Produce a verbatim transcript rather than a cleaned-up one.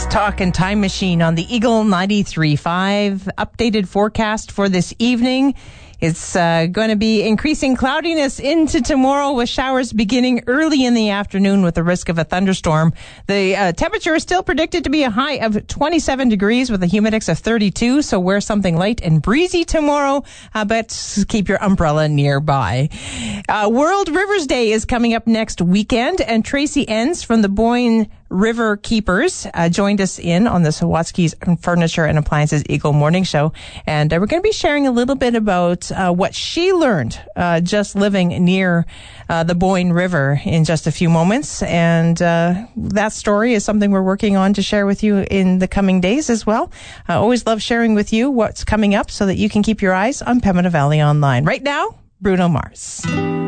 Talkin' Time Machine on the Eagle ninety-three point five. Updated forecast for this evening. It's uh, going to be increasing cloudiness into tomorrow with showers beginning early in the afternoon with the risk of a thunderstorm. The uh, temperature is still predicted to be a high of twenty-seven degrees with a humidex of thirty-two, so wear something light and breezy tomorrow, uh, but keep your umbrella nearby. Uh, World Rivers Day is coming up next weekend, and Tracy Enns from the Boyne River Keepers uh, joined us in on the Sawatsky's Furniture and Appliances Eagle Morning Show, and uh, we're going to be sharing a little bit about uh, what she learned uh, just living near uh, the Boyne River in just a few moments, and uh, that story is something we're working on to share with you in the coming days as well. I always love sharing with you what's coming up so that you can keep your eyes on Pembina Valley Online. Right now, Bruno Mars.